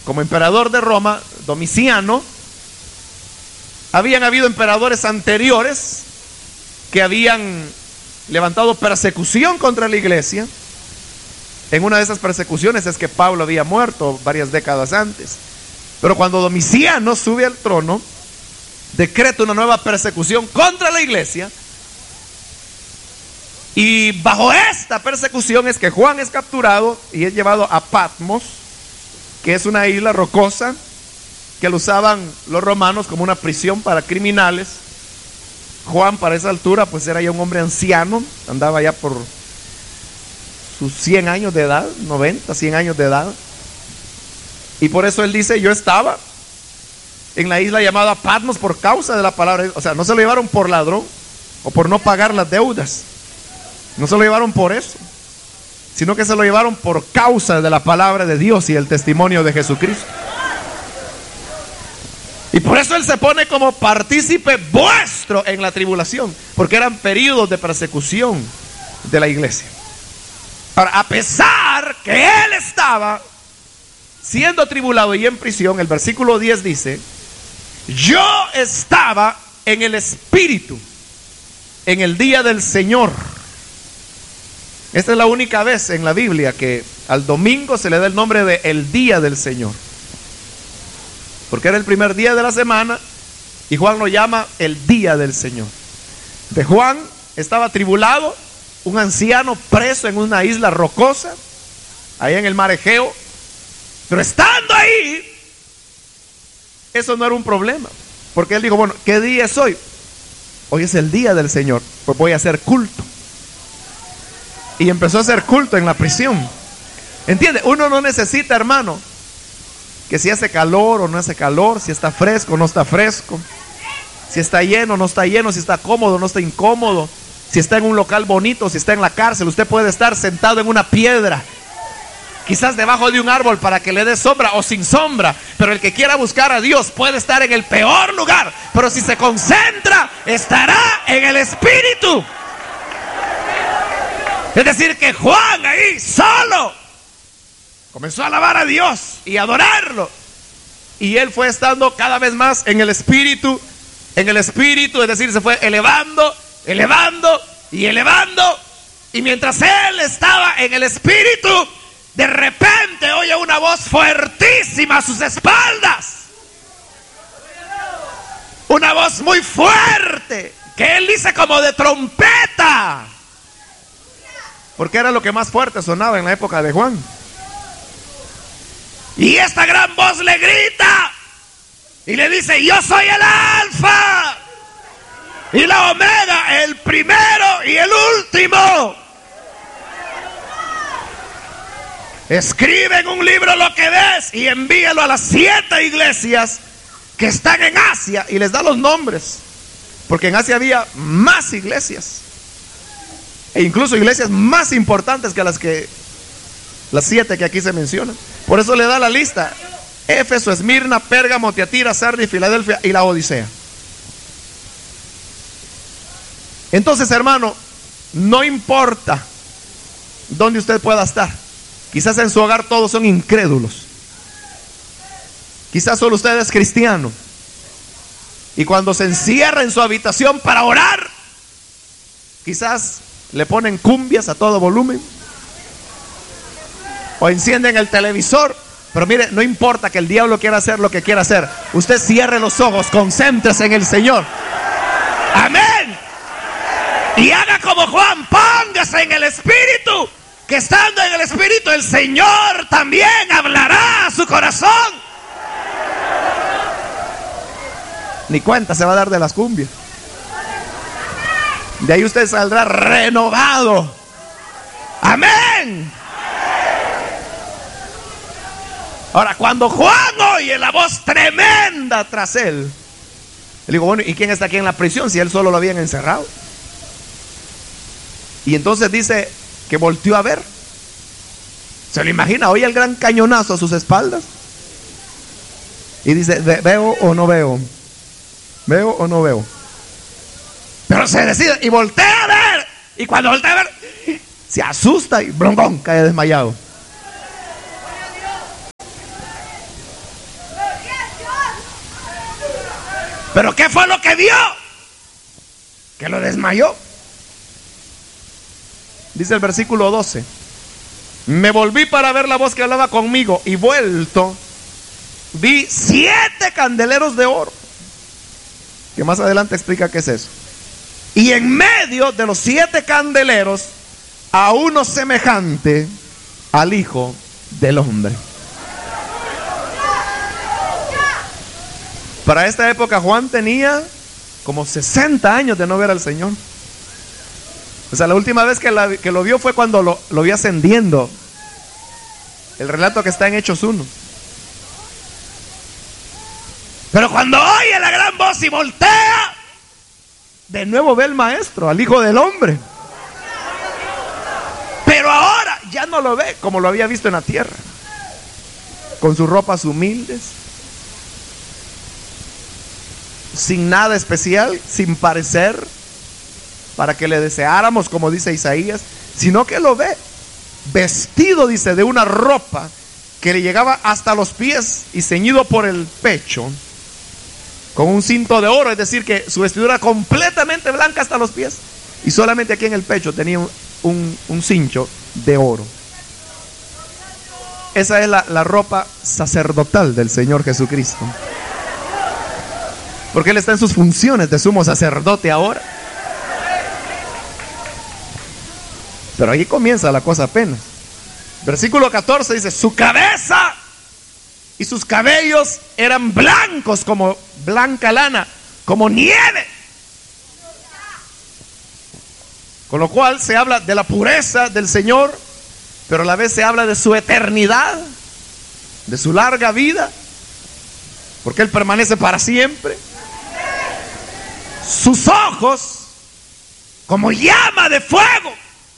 como emperador de Roma, Domiciano. Habían habido emperadores anteriores que habían levantado persecución contra la iglesia. En una de esas persecuciones es que Pablo había muerto varias décadas antes. Pero cuando Domiciano sube al trono, decreta una nueva persecución contra la iglesia. Y bajo esta persecución es que Juan es capturado y es llevado a Patmos, que es una isla rocosa que lo usaban los romanos como una prisión para criminales. Juan, para esa altura, pues era ya un hombre anciano, andaba ya por sus 100 años de edad, 90, 100 años de edad. Y por eso él dice: yo estaba en la isla llamada Patmos por causa de la palabra. O sea, no se lo llevaron por ladrón o por no pagar las deudas. No se lo llevaron por eso, sino que se lo llevaron por causa de la palabra de Dios y el testimonio de Jesucristo. Y por eso él se pone como partícipe vuestro en la tribulación, porque eran periodos de persecución de la iglesia. Ahora, a pesar que él estaba siendo tribulado y en prisión, el versículo 10 dice: yo estaba en el Espíritu en el día del Señor. Esta es la única vez en la Biblia que al domingo se le da el nombre de el día del Señor, porque era el primer día de la semana y Juan lo llama el día del Señor. De Juan estaba tribulado, un anciano preso en una isla rocosa, ahí en el mar Egeo. Pero estando ahí, eso no era un problema, porque él dijo: bueno, ¿qué día es hoy? Hoy es el día del Señor, pues voy a hacer culto. Y empezó a hacer culto en la prisión. ¿Entiende? Uno no necesita, hermano, que si hace calor o no hace calor, si está fresco o no está fresco, si está lleno o no está lleno, si está cómodo o no está incómodo, si está en un local bonito, si está en la cárcel. Usted puede estar sentado en una piedra, quizás debajo de un árbol para que le dé sombra o sin sombra. Pero el que quiera buscar a Dios puede estar en el peor lugar, pero si se concentra, estará en el Espíritu. Es decir, que Juan ahí solo comenzó a alabar a Dios y adorarlo. Y él fue estando cada vez más en el Espíritu, es decir, se fue elevando, elevando y elevando. Y mientras él estaba en el Espíritu, de repente oye una voz fuertísima a sus espaldas. Una voz muy fuerte, que él dice como de trompeta, porque era lo que más fuerte sonaba en la época de Juan. Y esta gran voz le grita y le dice: yo soy el Alfa y la Omega, el primero y el último. Escribe en un libro lo que ves y envíalo a las 7 iglesias que están en Asia. Y les da los nombres, porque en Asia había más iglesias, e incluso iglesias más importantes que las 7 que aquí se mencionan. Por eso le da la lista: Éfeso, Esmirna, Pérgamo, Tiatira, Sardis, Filadelfia y la Odisea. Entonces, hermano, no importa dónde usted pueda estar. Quizás en su hogar todos son incrédulos, quizás solo usted es cristiano, y cuando se encierra en su habitación para orar, quizás le ponen cumbias a todo volumen o encienden el televisor. Pero mire, no importa que el diablo quiera hacer lo que quiera hacer, usted cierre los ojos, concéntrese en el Señor. Amén. Y haga como Juan, póngase en el Espíritu, que estando en el Espíritu el Señor también hablará a su corazón. Ni cuenta se va a dar de las cumbias. De ahí usted saldrá renovado. Amén. Ahora, cuando Juan oye la voz tremenda tras él, le digo: bueno, ¿y quién está aquí en la prisión si él solo lo habían encerrado? Y entonces dice que volteó a ver. ¿Se lo imagina? Oye el gran cañonazo a sus espaldas y dice: ¿veo o no veo? ¿Veo o no veo? Pero se decide y voltea a ver. Y cuando voltea a ver, se asusta y blongón, cae desmayado. ¿Pero qué fue lo que vio? Que lo desmayó. Dice el versículo 12: me volví para ver la voz que hablaba conmigo, y vuelto vi 7 candeleros de oro, que más adelante explica qué es eso. Y en medio de los 7 candeleros a uno semejante al Hijo del Hombre. Para esta época Juan tenía como 60 años de no ver al Señor. O sea, la última vez que lo vio fue cuando lo vio ascendiendo. El relato que está en Hechos 1. Pero cuando oye la gran voz y voltea, de nuevo ve al Maestro, al Hijo del Hombre. Pero ahora ya no lo ve como lo había visto en la tierra, con sus ropas humildes, sin nada especial, sin parecer para que le deseáramos, como dice Isaías, sino que lo ve vestido, dice, de una ropa que le llegaba hasta los pies y ceñido por el pecho con un cinto de oro. Es decir, que su vestidura completamente blanca hasta los pies, y solamente aquí en el pecho tenía un cincho de oro. Esa es la ropa sacerdotal del Señor Jesucristo, porque Él está en sus funciones de sumo sacerdote ahora. Pero ahí comienza la cosa apenas. Versículo 14 dice: su cabeza y sus cabellos eran blancos como blanca lana, como nieve. Con lo cual se habla de la pureza del Señor, pero a la vez se habla de su eternidad, de su larga vida, porque Él permanece para siempre. Sus ojos como llama de fuego.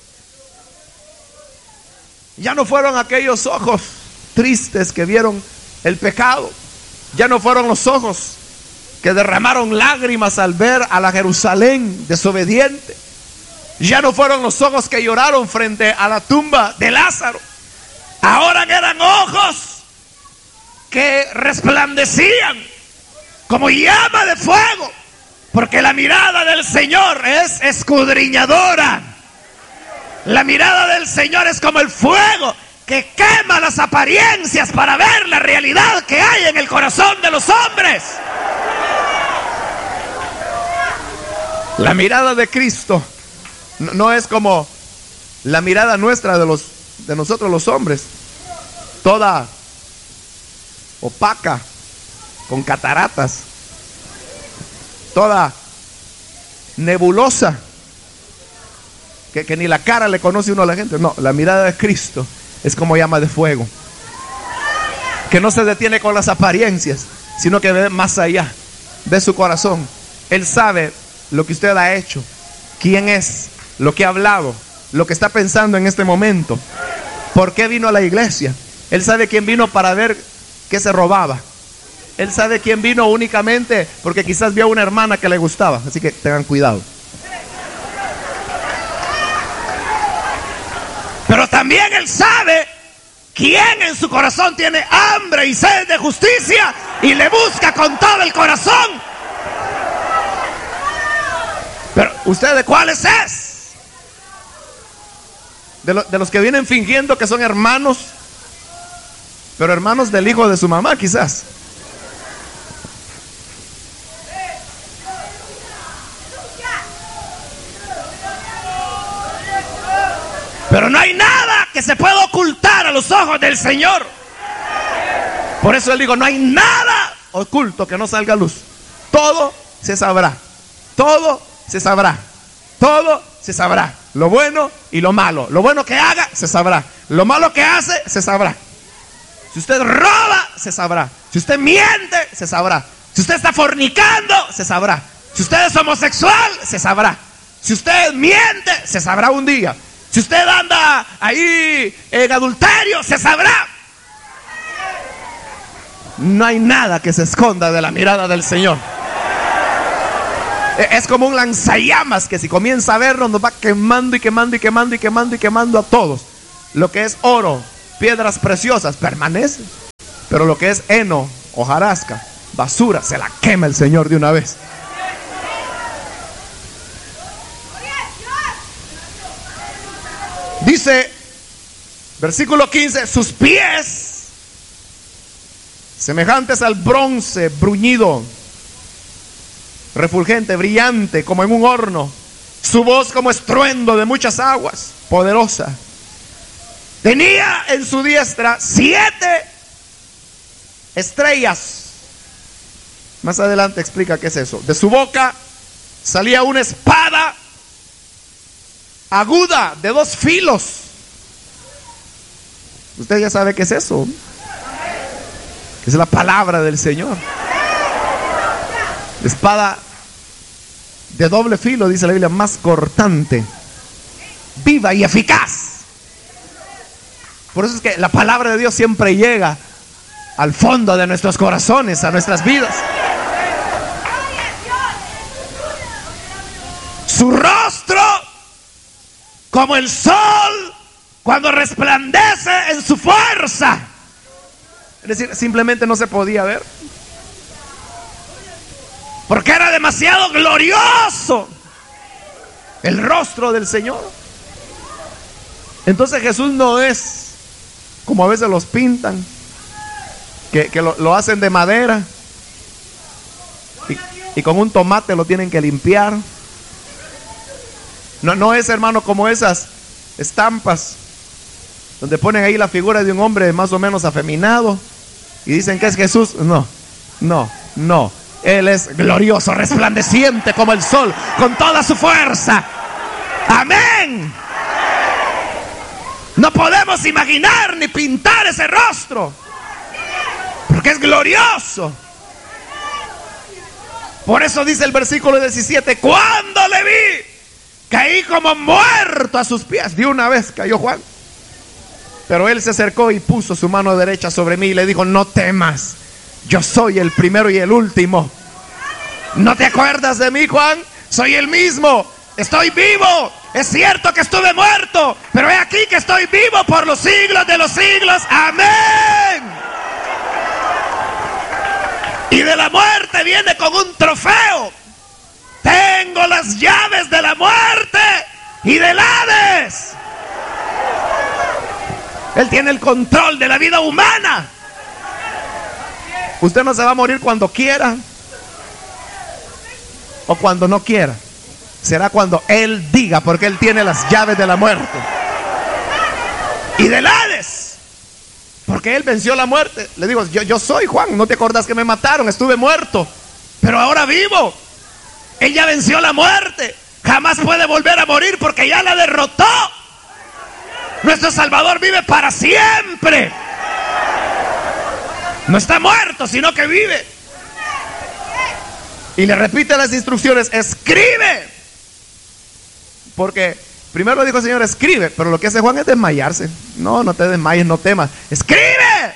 Ya no fueron aquellos ojos tristes que vieron el pecado. Ya no fueron los ojos que derramaron lágrimas al ver a la Jerusalén desobediente. Ya no fueron los ojos que lloraron frente a la tumba de Lázaro. Ahora eran ojos que resplandecían como llama de fuego, porque la mirada del Señor es escudriñadora. La mirada del Señor es como el fuego que quema las apariencias para ver la realidad que hay en el corazón de los hombres. La mirada de Cristo no es como la mirada nuestra de nosotros los hombres, toda opaca, con cataratas, toda nebulosa, que ni la cara le conoce uno a la gente. No, la mirada de Cristo es como llama de fuego, que no se detiene con las apariencias, sino que ve más allá, ve su corazón. Él sabe lo que usted ha hecho, quién es, lo que ha hablado, lo que está pensando en este momento, por qué vino a la iglesia. Él sabe quién vino para ver qué se robaba. Él sabe quién vino únicamente porque quizás vio a una hermana que le gustaba. Así que tengan cuidado. Pero también Él sabe quién en su corazón tiene hambre y sed de justicia y le busca con todo el corazón. Pero ¿usted de cuáles es? De los que vienen fingiendo que son hermanos, pero hermanos del hijo de su mamá quizás. Pero no hay nada que se pueda ocultar a los ojos del Señor. Por eso Él dijo: no hay nada oculto que no salga a luz. Todo se sabrá. Todo se sabrá. Todo se sabrá. Lo bueno y lo malo. Lo bueno que haga, se sabrá. Lo malo que hace, se sabrá. Si usted roba, se sabrá. Si usted miente, se sabrá. Si usted está fornicando, se sabrá. Si usted es homosexual, se sabrá. Si usted miente, se sabrá un día. Si usted anda ahí en adulterio, se sabrá. No hay nada que se esconda de la mirada del Señor. Es como un lanzallamas que si comienza a vernos nos va quemando y quemando y quemando y quemando y quemando a todos. Lo que es oro, piedras preciosas, permanece. Pero lo que es heno, hojarasca, basura, se la quema el Señor de una vez. Dice, versículo 15, sus pies semejantes al bronce bruñido, refulgente, brillante, como en un horno. Su voz como estruendo de muchas aguas, poderosa. Tenía en su diestra 7 estrellas. Más adelante explica qué es eso. De su boca salía una espada aguda de 2 filos. Usted ya sabe qué es eso. Es la palabra del Señor. Espada de doble filo, dice la Biblia, más cortante, viva y eficaz. Por eso es que la palabra de Dios siempre llega al fondo de nuestros corazones, a nuestras vidas. Su rostro como el sol cuando resplandece en su fuerza. Es decir, simplemente no se podía ver, porque era demasiado glorioso el rostro del Señor. Entonces Jesús no es como a veces los pintan, que lo hacen de madera y con un tomate lo tienen que limpiar. No es, hermano, como esas estampas donde ponen ahí la figura de un hombre más o menos afeminado y dicen que es Jesús. No. Él es glorioso, resplandeciente como el sol, con toda su fuerza. Amén. No podemos imaginar ni pintar ese rostro, porque es glorioso. Por eso dice el versículo 17: cuando le vi, caí como muerto a sus pies. De una vez cayó Juan. Pero él se acercó y puso su mano derecha sobre mí y le dijo: no temas, yo soy el primero y el último. ¿No te acuerdas de mí, Juan? Soy el mismo, estoy vivo. Es cierto que estuve muerto, pero he aquí que estoy vivo por los siglos de los siglos. Amén. Y de la muerte viene con un trofeo. Tengo las llaves de la muerte y del Hades. Él tiene el control de la vida humana. Usted no se va a morir cuando quiera o cuando no quiera. Será cuando Él diga, porque Él tiene las llaves de la muerte y del Hades, porque Él venció la muerte. Le digo, yo soy Juan. ¿No te acuerdas que me mataron? Estuve muerto, pero ahora vivo. Él ya venció la muerte. Jamás puede volver a morir porque ya la derrotó. Nuestro Salvador vive para siempre. No está muerto, sino que vive. Y le repite las instrucciones: escribe. Porque primero dijo el Señor: escribe. Pero lo que hace Juan es desmayarse. No te desmayes, no temas. Escribe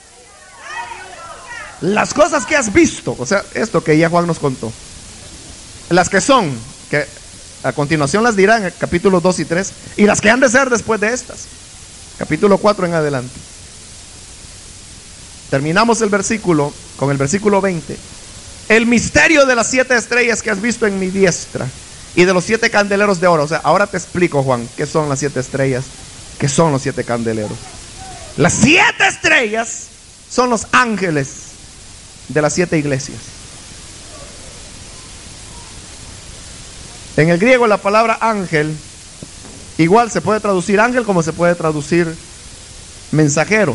las cosas que has visto. O sea, esto que ya Juan nos contó. Las que son, que a continuación las dirá en el capítulo 2 y 3. Y las que han de ser después de estas, capítulo 4 en adelante. Terminamos el versículo con el versículo 20. El misterio de las 7 estrellas que has visto en mi diestra y de los 7 candeleros de oro. O sea, ahora te explico, Juan, qué son las 7 estrellas, qué son los 7 candeleros. Las 7 estrellas son los ángeles de las 7 iglesias. En el griego la palabra ángel igual se puede traducir ángel como se puede traducir mensajero.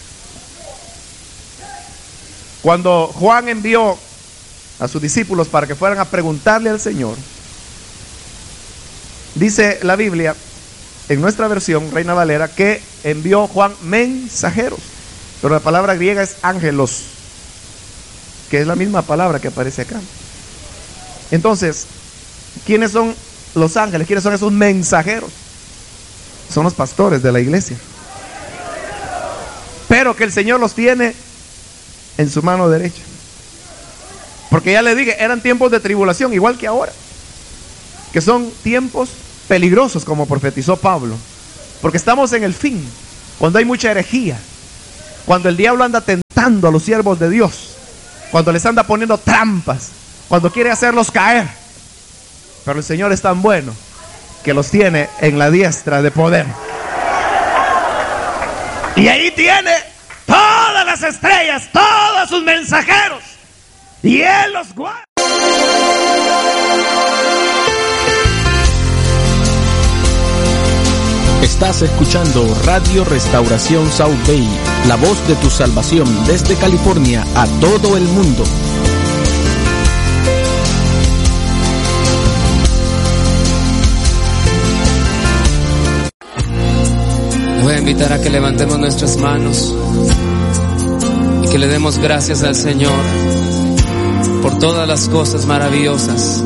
Cuando Juan envió a sus discípulos para que fueran a preguntarle al Señor, dice la Biblia en nuestra versión Reina Valera que envió Juan mensajeros, pero la palabra griega es ángelos, que es la misma palabra que aparece acá. Entonces, ¿quiénes son los ángeles? ¿Quiénes son esos mensajeros? Son los pastores de la iglesia, pero que el Señor los tiene en su mano derecha, porque ya le dije, eran tiempos de tribulación igual que ahora, que son tiempos peligrosos, como profetizó Pablo, porque estamos en el fin, cuando hay mucha herejía, cuando el diablo anda tentando a los siervos de Dios, cuando les anda poniendo trampas, cuando quiere hacerlos caer. Pero el Señor es tan bueno que los tiene en la diestra de poder. Y ahí tiene todas las estrellas, todos sus mensajeros. Y Él los guarda. Estás escuchando Radio Restauración South Bay, la voz de tu salvación desde California a todo el mundo. Voy a invitar a que levantemos nuestras manos y que le demos gracias al Señor por todas las cosas maravillosas